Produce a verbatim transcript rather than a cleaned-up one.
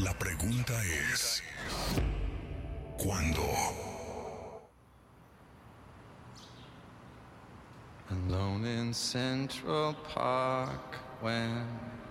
La pregunta es, ¿cuándo? Alone in Central Park when